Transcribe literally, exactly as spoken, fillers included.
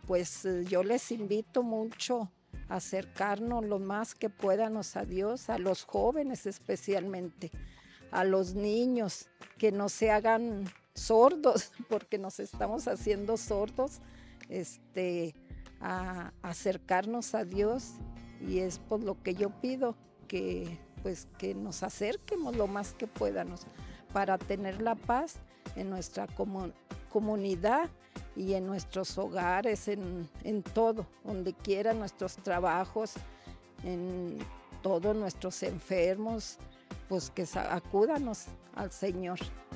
pues eh, yo les invito mucho a acercarnos lo más que podamos a Dios, a los jóvenes especialmente, a los niños, que no se hagan sordos, porque nos estamos haciendo sordos, este, a acercarnos a Dios, y es por lo que yo pido que pues que nos acerquemos lo más que podamos para tener la paz en nuestra comu- comunidad y en nuestros hogares, en, en todo, donde quiera, nuestros trabajos, en todos nuestros enfermos, pues que sa- acúdanos al Señor.